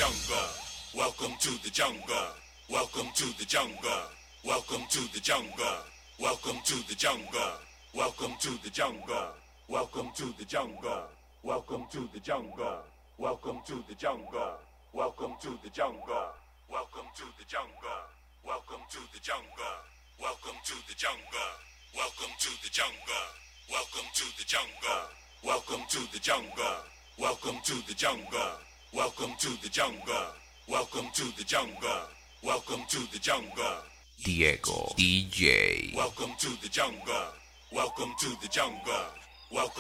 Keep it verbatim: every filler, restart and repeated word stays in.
jungle. Welcome to the jungle. Welcome to the jungle. Welcome to the jungle. Welcome to the jungle. Welcome to the jungle. Welcome to the jungle. Welcome to the jungle. Welcome to the jungle. Welcome to the jungle. Welcome to the jungle. Welcome to the jungle. Welcome to the jungle. Welcome to the jungle. Welcome to the jungle. Welcome to the jungle. Welcome to the jungle. Welcome to the jungle. Welcome to the jungle. Welcome to the jungle. Diego D J. Welcome to the jungle. Welcome to the jungle. Welcome